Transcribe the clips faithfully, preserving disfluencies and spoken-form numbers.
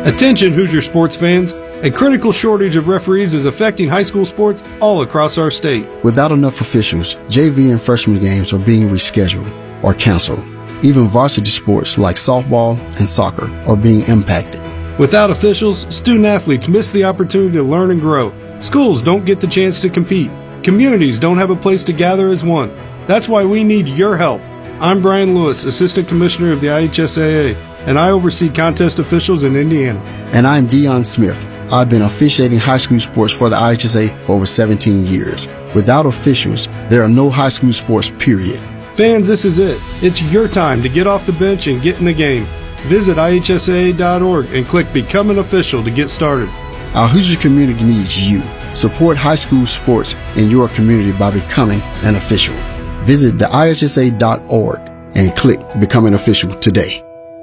Attention Hoosier sports fans, a critical shortage of referees is affecting high school sports all across our state. Without enough officials, J V and freshman games are being rescheduled or canceled. Even varsity sports like softball and soccer are being impacted. Without officials, student athletes miss the opportunity to learn and grow. Schools don't get the chance to compete. Communities don't have a place to gather as one. That's why we need your help. I'm Brian Lewis, Assistant Commissioner of the I H S A A, and I oversee contest officials in Indiana. And I'm Dion Smith. I've been officiating high school sports for the I H S A for over seventeen years. Without officials, there are no high school sports, period. Fans, this is it. It's your time to get off the bench and get in the game. Visit I H S A A dot org and click Become an Official to get started. Our Hoosier community needs you. Support high school sports in your community by becoming an official. Visit the I H S A dot org and click Become an Official today.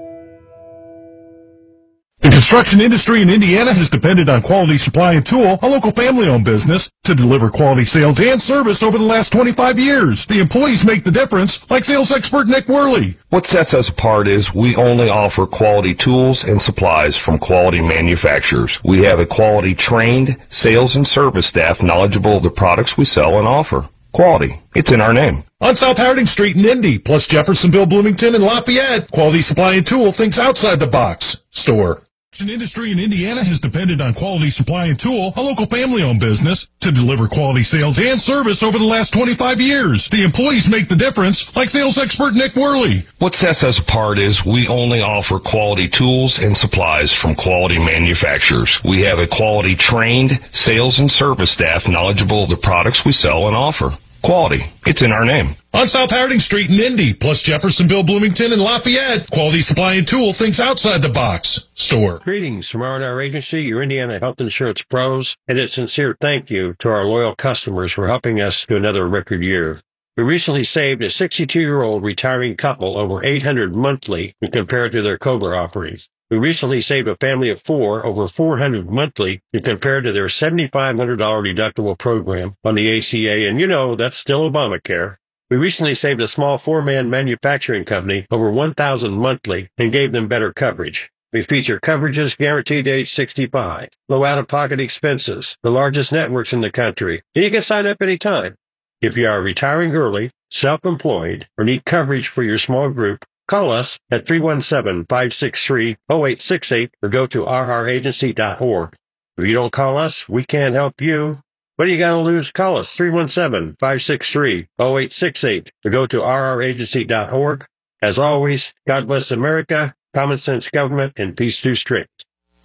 The construction industry in Indiana has depended on Quality Supply and Tool, a local family-owned business, to deliver quality sales and service over the last twenty-five years. The employees make the difference, like sales expert Nick Worley. What sets us apart is we only offer quality tools and supplies from quality manufacturers. We have a quality trained sales and service staff knowledgeable of the products we sell and offer. Quality. It's in our name. On South Harding Street in Indy, plus Jeffersonville, Bloomington, and Lafayette, Quality Supply and Tool thinks outside the box. Store. The industry in Indiana has depended on Quality Supply and Tool, a local family-owned business, to deliver quality sales and service over the last twenty-five years. The employees make the difference, like sales expert Nick Worley. What sets us apart is we only offer quality tools and supplies from quality manufacturers. We have a quality trained sales and service staff knowledgeable of the products we sell and offer. Quality. It's in our name. On South Harding Street in Indy, plus Jeffersonville, Bloomington, and Lafayette, Quality Supply and Tool thinks outside the box. Store. Greetings from R and R Agency, your Indiana health insurance pros, and a sincere thank you to our loyal customers for helping us to another record year. We recently saved a sixty-two-year-old retiring couple over eight hundred dollars monthly when compared to their COBRA offerings. We recently saved a family of four over four hundred dollars monthly when compared to their seven thousand five hundred dollars deductible program on the A C A, and you know, that's still Obamacare. We recently saved a small four-man manufacturing company over one thousand dollars monthly and gave them better coverage. We feature coverages guaranteed to age sixty-five, low out-of-pocket expenses, the largest networks in the country, and you can sign up anytime. If you are retiring early, self-employed, or need coverage for your small group, call us at three one seven, five six three, zero eight six eight or go to R R agency dot org. If you don't call us, we can't help you. What do you got to lose? Call us three one seven, five six three, zero eight six eight or go to R R agency dot org. As always, God bless America, common sense government, and peace too strict.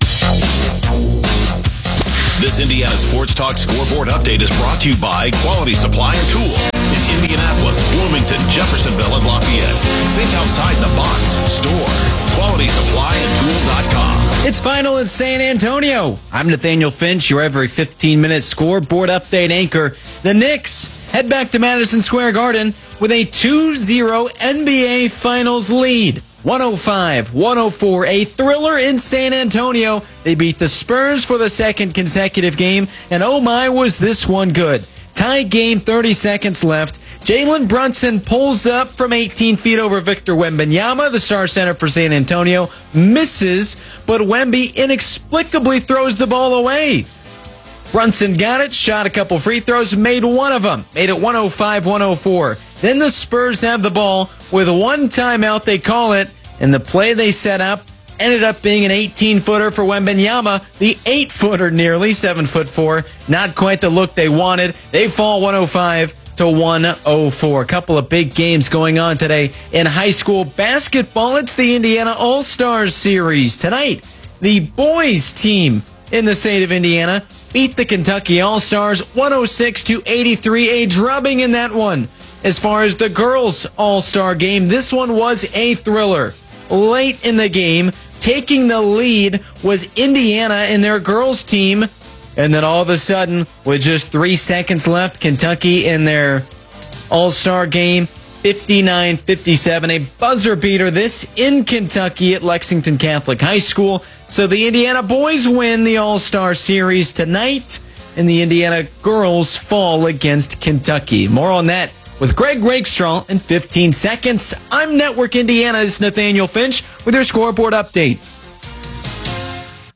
This Indiana Sports Talk Scoreboard Update is brought to you by Quality Supply and Tool in Indianapolis, Bloomington, Jeffersonville, and Lafayette. Think outside the box. Store. quality supply and tool dot com. It's final in San Antonio. I'm Nathaniel Finch, your every fifteen-minute scoreboard update anchor. The Knicks head back to Madison Square Garden with a two zero N B A Finals lead. one oh five one oh four, a thriller in San Antonio. They beat the Spurs for the second consecutive game, and oh my, was this one good. Tie game, thirty seconds left. Jalen Brunson pulls up from eighteen feet over Victor Wembanyama, the star center for San Antonio, misses, but Wemby inexplicably throws the ball away. Brunson got it, shot a couple free throws, made one of them, made it one oh five one oh four. Then the Spurs have the ball with one timeout, they call it, and the play they set up ended up being an eighteen-footer for Wembanyama, the eight-footer nearly, seven foot four. Not quite the look they wanted. They fall one oh five to one oh four. A couple of big games going on today in high school basketball. It's the Indiana All-Stars Series. Tonight, the boys team in the state of Indiana beat the Kentucky All-Stars one oh six to eighty-three, a drubbing in that one. As far as the girls' All-Star game, this one was a thriller. Late in the game, taking the lead was Indiana and their girls' team. And then all of a sudden, with just three seconds left, Kentucky in their All-Star game, fifty-nine fifty-seven, a buzzer beater. This in Kentucky at Lexington Catholic High School. So the Indiana boys win the All-Star Series tonight, and the Indiana girls fall against Kentucky. More on that with Greg Rakestraw in fifteen seconds. I'm Network Indiana's Nathaniel Finch with your scoreboard update.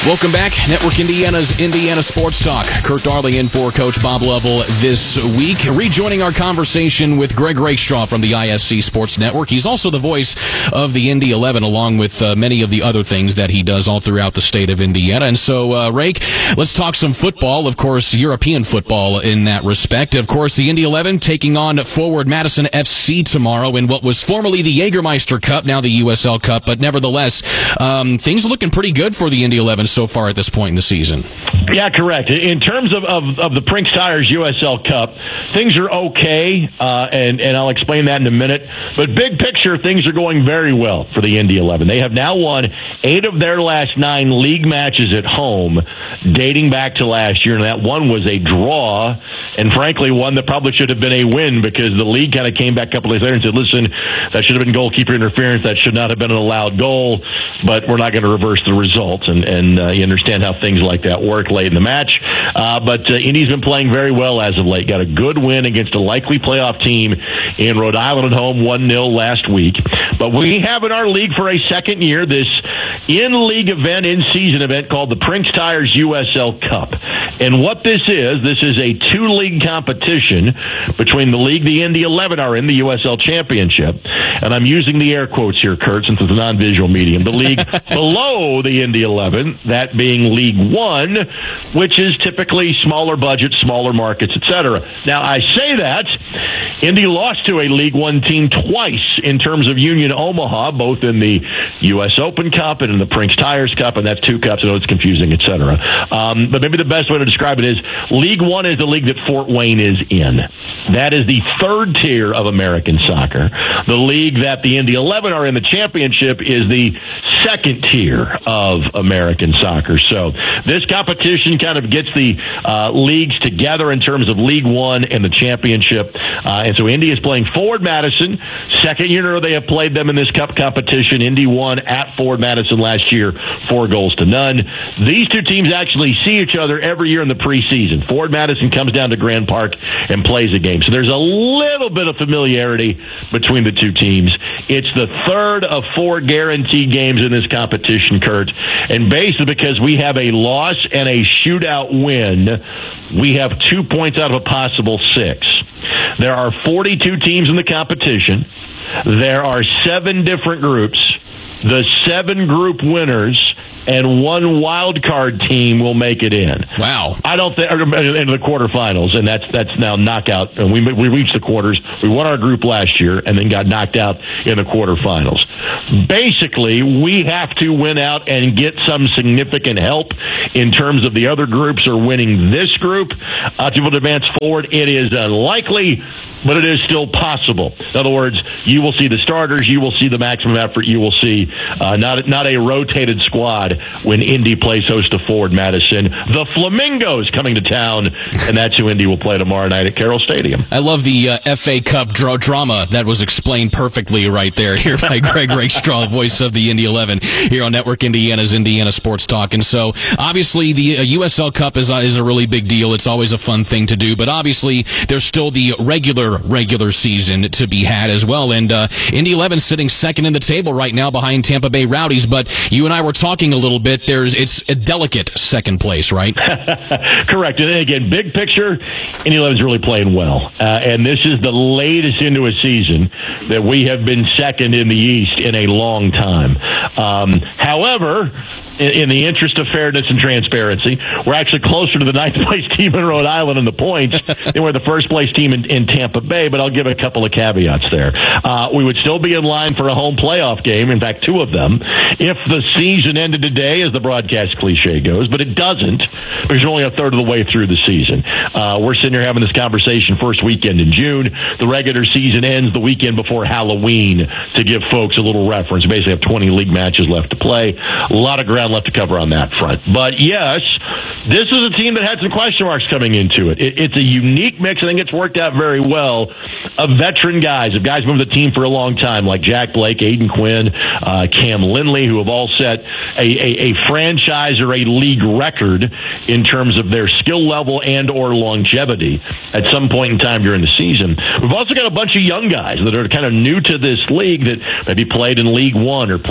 Welcome back. Network Indiana's Indiana Sports Talk. Kurt Darling in for Coach Bob Lovell this week. Rejoining our conversation with Greg Rakestraw from the I S C Sports Network. He's also the voice of the Indy eleven, along with uh, many of the other things that he does all throughout the state of Indiana. And so, uh, Rake, let's talk some football. Of course, European football in that respect. Of course, the Indy eleven taking on Forward Madison F C tomorrow in what was formerly the Jägermeister Cup, now the U S L Cup. But nevertheless, um, things are looking pretty good for the Indy eleven so far at this point in the season. Yeah, correct. In terms of, of, of the Prinks Tires U S L Cup, things are okay, uh, and, and I'll explain that in a minute. But big picture, things are going very well for the Indy eleven. They have now won eight of their last nine league matches at home, dating back to last year, and that one was a draw, and frankly, one that probably should have been a win because the league kind of came back a couple days later and said, listen, that should have been goalkeeper interference, that should not have been an allowed goal, but we're not going to reverse the results, and, and uh, you understand how things like that work late in the match. Uh, but uh, Indy's been playing very well as of late. Got a good win against a likely playoff team in Rhode Island at home, one nil last week. But we have in our league for a second year this in-league event, in-season event called the Prinks Tires U S L Cup. And what this is, this is a two-league competition between the league the Indy eleven are in, the U S L Championship. And I'm using the air quotes here, Kurt, since it's a non-visual medium. The league below the Indy eleven, that being League One, which is typically smaller budget, smaller markets, et cetera. Now, I say that Indy lost to a League One team twice in terms of Union Omaha, both in the U S Open Cup and in the Prinks Tires Cup, and that's two cups. I know it's confusing, et cetera. Um, but maybe the best way to describe it is League One is the league that Fort Wayne is in. That is the third tier of American soccer. The league that the Indy eleven are in, the championship, is the second tier of American soccer. So this competition kind of gets the uh, leagues together in terms of League One and the championship. Uh, and so Indy is playing Forward Madison. Second year in a row they have played them in this cup competition. Indy won at Forward Madison last year, four goals to none. These two teams actually see each other every year in the preseason. Forward Madison comes down to Grand Park and plays a game. So there's a little bit of familiarity between the two teams. It's the third of four guaranteed games in this competition, Kurt. And basically because we have a loss and a shootout win, we have two points out of a possible six. There are forty-two teams in the competition. There are seven different groups. The seven group winners and one wild card team will make it in. Wow! I don't think into the quarterfinals, and that's that's now knockout. And we we reached the quarters. We won our group last year, and then got knocked out in the quarterfinals. Basically, we have to win out and get some significant help in terms of the other groups are winning this group uh, to be able to advance forward. It is unlikely, but it is still possible. In other words, you will see the starters, you will see the maximum effort, you will see uh, not not a rotated squad when Indy plays host to Forward Madison. The Flamingos coming to town, and that's who Indy will play tomorrow night at Carroll Stadium. I love the uh, F A Cup dra- drama that was explained perfectly right there here by Greg Rakestraw, voice of the Indy eleven, here on Network Indiana's Indiana Sports Talk. And so, obviously, the uh, U S L Cup is, uh, is a really big deal. It's always a fun thing to do, but obviously, there's still the regular, regular season to be had as well. And uh, Indy eleven sitting second in the table right now behind Tampa Bay Rowdies, but you and I were talking a little bit. There's It's a delicate second place, right? Correct. And again, big picture, Indy eleven is really playing well. Uh, and this is the latest into a season that we have been second in the East in a long time. Um, however, in, in the interest of fairness and transparency, we're actually closer to the ninth place team in Rhode Island in the points than we're the first place team in, in Tampa Bay, but I'll give a couple of caveats there. Uh, we would still be in line for a home playoff game, in fact, two of them, if the season ended today, as the broadcast cliche goes, but it doesn't, because you're only a third of the way through the season. Uh, we're sitting here having this conversation first weekend in June. The regular season ends the weekend before Halloween, to give folks a little reference. We basically have twenty league matches left to play. A lot of ground left to cover on that front. But yes, this is a team that had some question marks coming into it. it it's a unique mix. I think it's worked out very well, of veteran guys, of guys who've been with the team for a long time, like Jack Blake, Aiden Quinn, uh, Cam Lindley, who have all set a, a, a franchise or a league record in terms of their skill level and or longevity at some point in time during the season. We've also got a bunch of young guys that are kind of new to this league that maybe played in League One or played in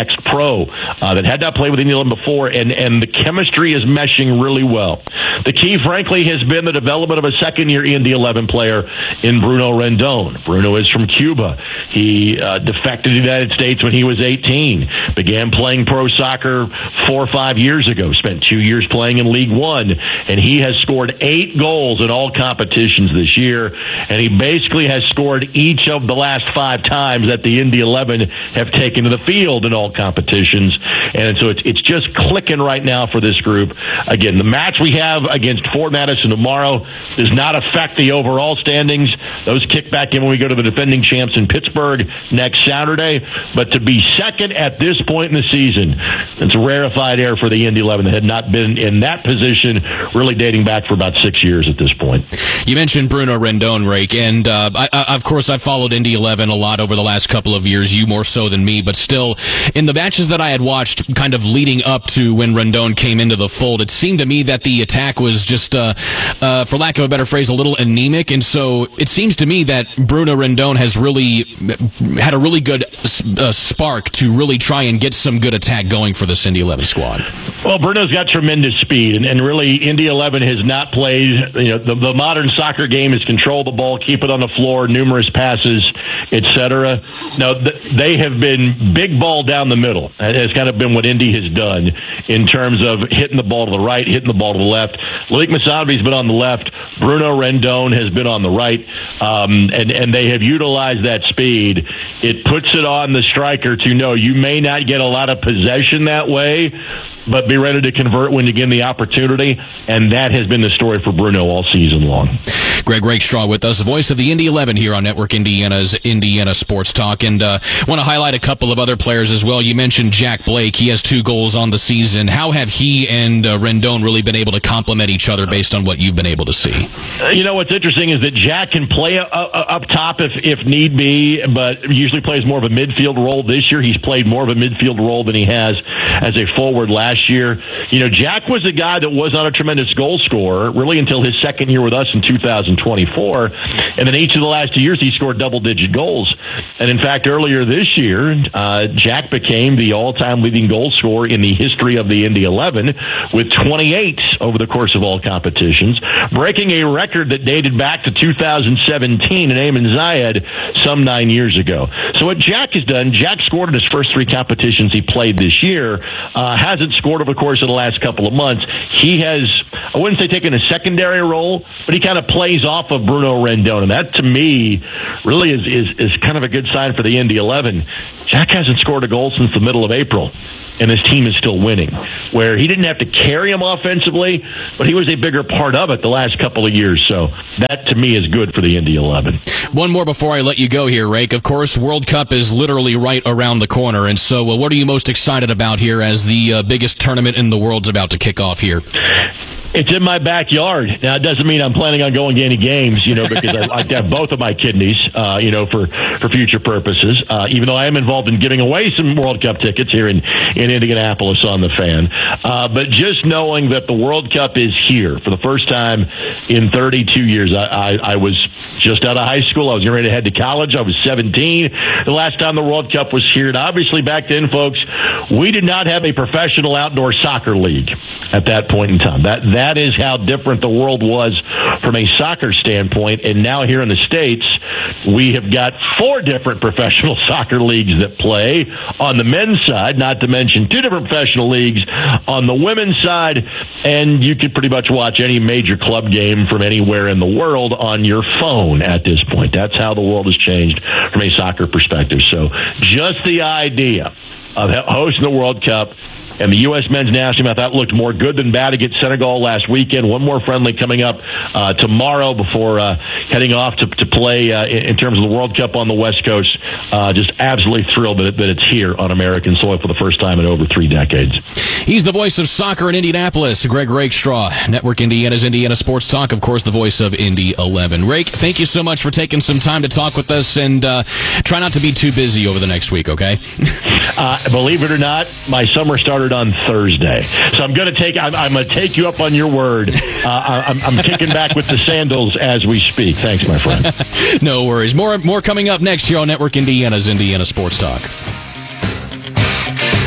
next pro uh, that had not played with Indy eleven before, and, and the chemistry is meshing really well. The key, frankly, has been the development of a second-year Indy eleven player in Bruno Rendon. Bruno is from Cuba. He uh, defected to the United States when he was eighteen, began playing pro soccer four or five years ago, spent two years playing in League One, and he has scored eight goals in all competitions this year, and he basically has scored each of the last five times that the Indy eleven have taken to the field in all competitions. And so it's, it's just clicking right now for this group. Again, the match we have against Fort Madison tomorrow does not affect the overall standings. Those kick back in when we go to the defending champs in Pittsburgh next Saturday. But to be second at this point in the season, it's a rarefied air for the Indy eleven that had not been in that position really dating back for about six years at this point. You mentioned Bruno Rendon, Rake, and uh, I, I, of course I've followed Indy eleven a lot over the last couple of years, you more so than me, but still, in the matches that I had watched kind of leading up to when Rendon came into the fold, it seemed to me that the attack was just, uh, uh, for lack of a better phrase, a little anemic, and so it seems to me that Bruno Rendon has really had a really good uh, spark to really try and get some good attack going for this Indy eleven squad. Well, Bruno's got tremendous speed, and, and really Indy eleven has not played, you know, the, the modern soccer game is control the ball, keep it on the floor, numerous passes, et cetera. Now, th- they have been big ball down the middle. That has kind of been what Indy has done in terms of hitting the ball to the right, hitting the ball to the left. Malik Masavi's been on the left. Bruno Rendon has been on the right, um, and, and they have utilized that speed. It puts it on the striker to know you may not get a lot of possession that way, but be ready to convert when you get the opportunity, and that has been the story for Bruno all season long. Greg Rakestraw with us, voice of the Indy eleven here on Network Indiana's Indiana Sports Talk, and uh, want to highlight a couple of other players as well. You mentioned Jack Blake. He has two goals on the season. How have he and uh, Rendon really been able to complement each other based on what you've been able to see? Uh, you know, what's interesting is that Jack can play uh, uh, up top if, if need be, but usually plays more of a midfield role. This year he's played more of a midfield role than he has as a forward last year. You know, Jack was a guy that was not a tremendous goal scorer really until his second year with us in two thousand twenty-four, and then each of the last two years he scored double-digit goals. And in fact, earlier this year, uh, Jack became the all-time leading goal scorer in the history of the Indy eleven with twenty-eight over the course of all competitions, breaking a record that dated back to two thousand seventeen in Ayman Zayed some nine years ago. So what Jack has done, Jack scored in his first three competitions he played this year, uh, hasn't scored over the course of the last couple of months. He has, I wouldn't say taken a secondary role, but he kind of plays off of Bruno Rendon, and that to me really is, is, is kind of a good sign for the Indy eleven. Jack hasn't scored a goal since the middle of April, and his team is still winning, where he didn't have to carry him offensively, but he was a bigger part of it the last couple of years. So that, to me, is good for the Indy eleven. One more before I let you go here, Rake. Of course, World Cup is literally right around the corner, and so uh, what are you most excited about here as the uh, biggest tournament in the world's about to kick off here? It's in my backyard. Now, it doesn't mean I'm planning on going to any games, you know, because I, I have both of my kidneys, uh, you know, for, for future purposes, uh, even though I am involved in giving away some World Cup tickets here in, in Indianapolis on the Fan. Uh, but just knowing that the World Cup is here for the first time in thirty-two years. I, I, I was just out of high school. I was getting ready to head to college. I was seventeen. The last time the World Cup was here. And obviously back then, folks, we did not have a professional outdoor soccer league at that point in time. That, that That is how different the world was from a soccer standpoint. And now here in the States, we have got four different professional soccer leagues that play on the men's side, not to mention two different professional leagues on the women's side. And you could pretty much watch any major club game from anywhere in the world on your phone at this point. That's how the world has changed from a soccer perspective. So just the idea of hosting the World Cup, and the U S men's national team, I thought, looked more good than bad against Senegal last weekend. One more friendly coming up uh, tomorrow before uh, heading off to, to play uh, in, in terms of the World Cup on the West Coast. Uh, just absolutely thrilled that, it, that it's here on American soil for the first time in over three decades. He's the voice of soccer in Indianapolis, Greg Rakestraw, Network Indiana's Indiana Sports Talk, of course, the voice of Indy eleven. Rake, thank you so much for taking some time to talk with us, and uh, try not to be too busy over the next week, okay? uh, believe it or not, my summer started on Thursday, so I'm going to take I'm, I'm going to take you up on your word. Uh, I'm, I'm kicking back with the sandals as we speak. Thanks, my friend. No worries. More more coming up next here on Network Indiana's Indiana Sports Talk.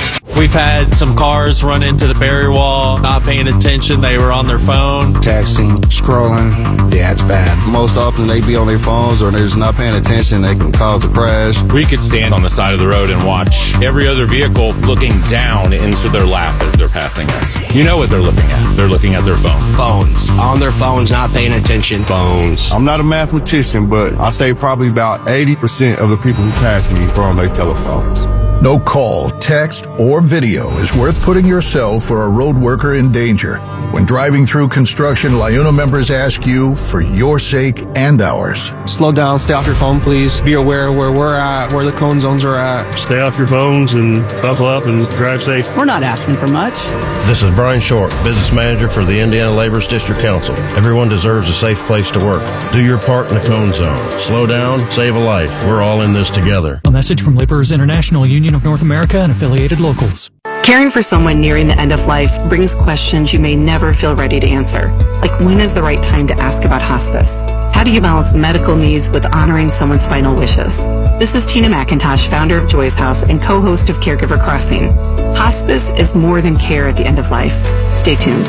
We've had some cars run into the barrier wall, not paying attention. They were on their phone. Texting, scrolling. Yeah, it's bad. Most often they be on their phones or they're just not paying attention. They can cause a crash. We could stand on the side of the road and watch every other vehicle looking down into their lap as they're passing us. You know what they're looking at. They're looking at their phone. Phones. On their phones, not paying attention. Phones. I'm not a mathematician, but I say probably about eighty percent of the people who pass me are on their telephones. No call, text, or video is worth putting yourself or a road worker in danger. When driving through construction, LIUNA members ask you for your sake and ours. Slow down, stay off your phone, please. Be aware where we're at, where the cone zones are at. Stay off your phones and buckle up and drive safe. We're not asking for much. This is Brian Short, Business Manager for the Indiana Laborers District Council. Everyone deserves a safe place to work. Do your part in the cone zone. Slow down, save a life. We're all in this together. A message from Laborers International Union of North America and affiliated locals. Caring for someone nearing the end of life brings questions you may never feel ready to answer. Like, when is the right time to ask about hospice? How do you balance medical needs with honoring someone's final wishes? This is Tina McIntosh, founder of Joy's House and co-host of Caregiver Crossing. Hospice is more than care at the end of life. Stay tuned.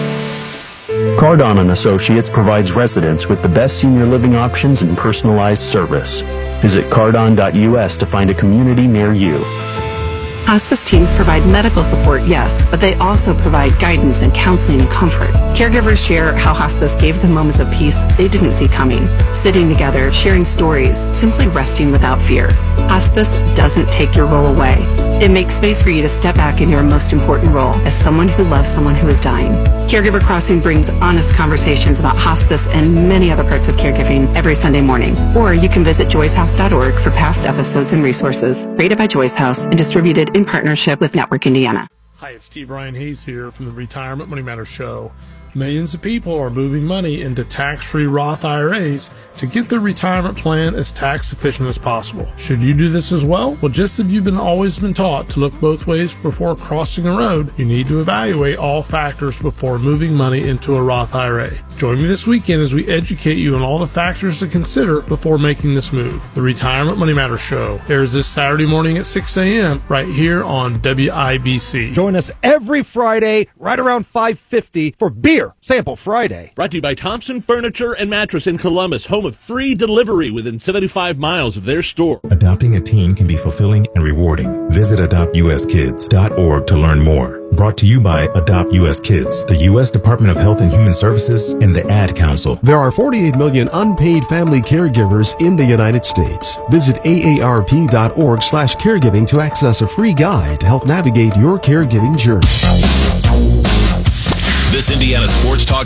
Cardon and Associates provides residents with the best senior living options and personalized service. Visit cardon dot U S to find a community near you. Hospice teams provide medical support, yes, but they also provide guidance and counseling and comfort. Caregivers share how hospice gave them moments of peace they didn't see coming. Sitting together, sharing stories, simply resting without fear. Hospice doesn't take your role away. It makes space for you to step back in your most important role as someone who loves someone who is dying. Caregiver Crossing brings honest conversations about hospice and many other parts of caregiving every Sunday morning. Or you can visit joys house dot org for past episodes and resources. Rated by Joy's House and distributed in partnership with Network Indiana. Hi, it's Steve Ryan Hayes here from the Retirement Money Matters Show. Millions of people are moving money into tax-free Roth I R As to get their retirement plan as tax efficient as possible. Should you do this as well? Well, just as you've been always been taught to look both ways before crossing a road, you need to evaluate all factors before moving money into a Roth I R A. Join me this weekend as we educate you on all the factors to consider before making this move. The Retirement Money Matters Show airs this Saturday morning at six a.m. right here on W I B C. Join us every Friday right around five fifty for Beer Sample Friday. Brought to you by Thompson Furniture and Mattress in Columbus, home of free delivery within seventy-five miles of their store. Adopting a teen can be fulfilling and rewarding. Visit adopt u s kids dot org to learn more. Brought to you by Adopt U S Kids, the U S Department of Health and Human Services, and the Ad Council. There are forty-eight million unpaid family caregivers in the United States. Visit A A R P dot org slash caregiving to access a free guide to help navigate your caregiving journey. This Indiana Sports Talk